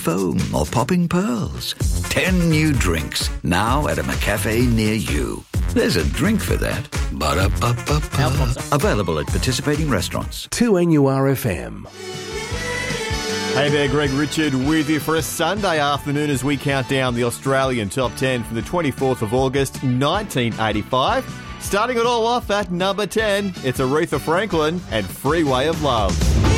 foam or popping pearls. 10 new drinks, now at a McCafe near you. There's a drink for that. Ba-da-ba-ba-ba. Available at participating restaurants. 2NURFM. Hey there, Greg Richard with you for a Sunday afternoon as we count down the Australian Top 10 from the 24th of August 1985. Starting it all off at number 10, it's Aretha Franklin and Freeway of Love.